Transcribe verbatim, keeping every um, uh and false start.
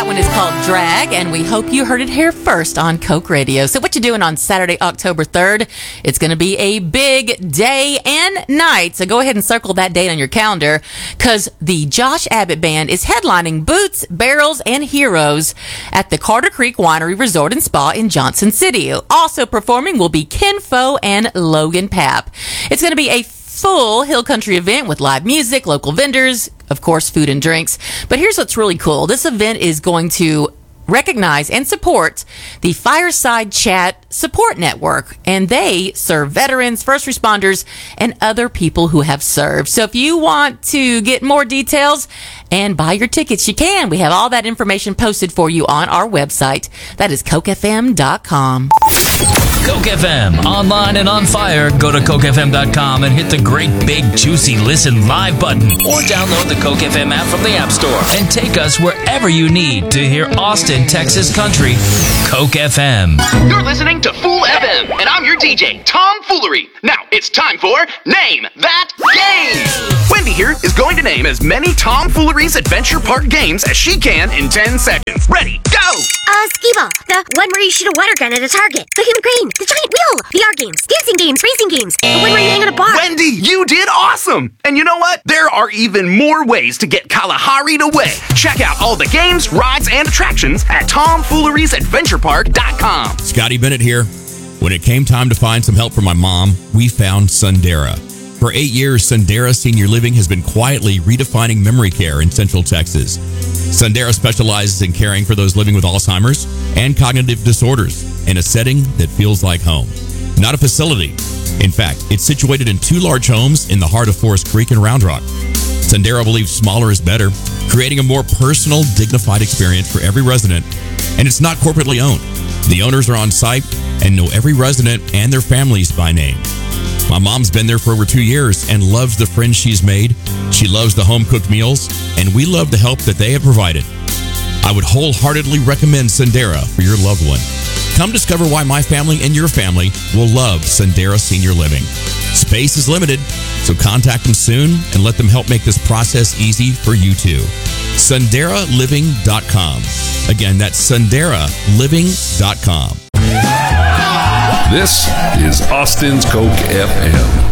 That one is called Drag, and we hope you heard it here first on Coke Radio. So what you doing on Saturday, October third? It's going to be a big day and night, so go ahead and circle that date on your calendar, because the Josh Abbott Band is headlining Boots, Barrels, and Heroes at the Carter Creek Winery Resort and Spa in Johnson City. Also performing will be Ken Fo and Logan Papp. It's going to be a full Hill Country event with live music, local vendors, of course, food and drinks. But here's what's really cool. This event is going to recognize and support the Fireside Chat Support Network, and they serve veterans, first responders, and other people who have served. So if you want to get more details and buy your tickets, you can. We have all that information posted for you on our website. That is coke f m dot com. Coke F M, online and on fire. Go to coke f m dot com and hit the great big juicy listen live button, or download the Coke F M app from the App Store and take us wherever you need to hear Austin, Texas country. Coke F M. You're listening to Fool F M, and I'm your D J, Tom Foolery. Now it's time for Name That Game. Wendy here is going to name as many Tom Foolery's Adventure Park games as she can in ten seconds. Ready, go! Uh, Skee-Ball, the one where you shoot a water gun at a target, the human crane, the giant wheel, V R games, dancing games, racing games, the one where you hang on a bar. Wendy, you did awesome! And you know what? There are even more ways to get Kalahari'd away. Check out all the games, rides, and attractions at tom fooleries adventure park dot com. Scotty Bennett here. When it came time to find some help for my mom, we found Sundara. For eight years, Sundara Senior Living has been quietly redefining memory care in Central Texas. Sundara specializes in caring for those living with Alzheimer's and cognitive disorders in a setting that feels like home, not a facility. In fact, it's situated in two large homes in the heart of Forest Creek and Round Rock. Sundara believes smaller is better, creating a more personal, dignified experience for every resident, and it's not corporately owned. The owners are on site and know every resident and their families by name. My mom's been there for over two years and loves the friends she's made. She loves the home-cooked meals, and we love the help that they have provided. I would wholeheartedly recommend Sundara for your loved one. Come discover why my family and your family will love Sundara Senior Living. Space is limited, so contact them soon and let them help make this process easy for you too. Sundara Living dot com. Again, that's Sundara Living dot com. This is Austin's Coke F M.